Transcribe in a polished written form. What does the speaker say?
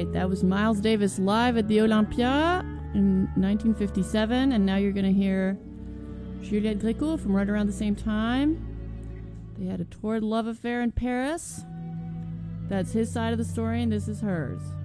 right, that was Miles Davis live at the Olympia in 1957, and now you're going to hear Juliette Gréco from right around the same time. They had a torrid love affair in Paris. That's his side of the story, and this is hers.